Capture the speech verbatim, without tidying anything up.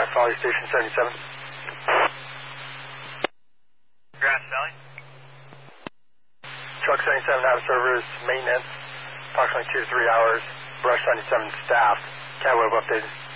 Grass Valley Station seventy-seven. Grass Valley. Truck seventy-seven out of service, maintenance, approximately two to three hours. Brush seventy-seven staff. Catweb updated.